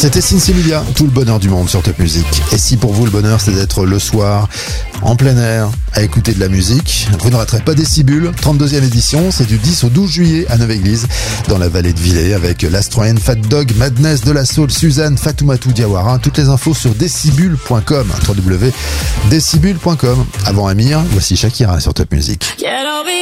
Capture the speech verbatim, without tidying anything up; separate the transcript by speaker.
Speaker 1: C'était Sinsemilia, tout le bonheur du monde sur Top Music. Et si pour vous le bonheur c'est d'être le soir, en plein air, à écouter de la musique, vous ne raterez pas Décibule, trente-deuxième édition, c'est du dix au douze juillet à Neuve-Église, dans la vallée de Villers, avec l'Astroyen, Fat Dog, Madness, De La Soul, Suzanne, Fatoumata Diawara. Toutes les infos sur décibule point com, w w w point décibule point com. Avant Amir, voici Shakira sur Top Music.